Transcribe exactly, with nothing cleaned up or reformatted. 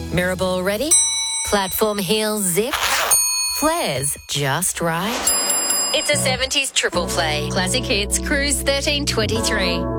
Mirror ball ready? Platform heels zip? Flares just right? It's a seventies triple play. Classic hits, Cruise thirteen twenty-three.